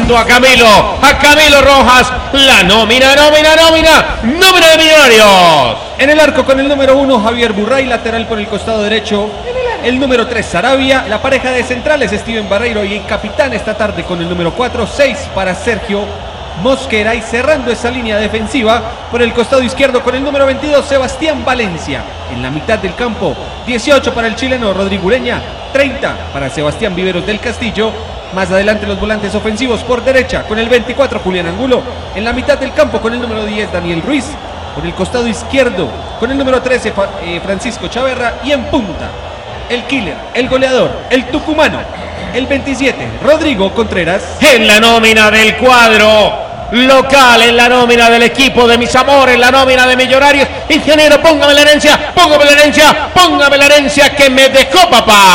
junto a Camilo Rojas, la nómina de Millonarios. En el arco con el número 1, Javier Burray, lateral por el costado derecho. El número 3, Sarabia. La pareja de centrales, Steven Barreiro, y el capitán esta tarde con el número 4, 6 para Sergio Mosquera. Y cerrando esa línea defensiva por el costado izquierdo con el número 22, Sebastián Valencia. En la mitad del campo, 18 para el chileno Rodrigo Ureña, 30 para Sebastián Viveros del Castillo. Más adelante los volantes ofensivos por derecha con el 24, Julián Angulo. En la mitad del campo con el número 10, Daniel Ruiz. Por el costado izquierdo con el número 13, Francisco Chaverra. Y en punta, el killer, el goleador, el tucumano, el 27, Rodrigo Contreras. En la nómina del cuadro local, en la nómina del equipo de mis amores, en la nómina de Millonarios. Ingeniero, póngame la herencia que me dejó papá.